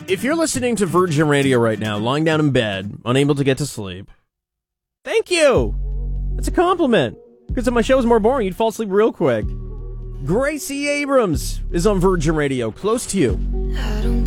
If you're listening to Virgin Radio right now, lying down in bed, unable to get to sleep, thank you. That's a compliment. Because if my show was more boring, you'd fall asleep real quick. Gracie Abrams is on Virgin Radio, close to you.